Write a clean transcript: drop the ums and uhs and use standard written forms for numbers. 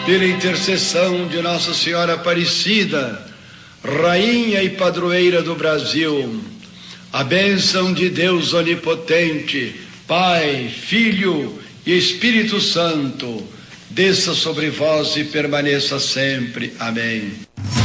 pela intercessão de Nossa Senhora Aparecida, Rainha e Padroeira do Brasil, a bênção de Deus Onipotente, Pai, Filho e Espírito Santo, desça sobre vós e permaneça sempre. Amém.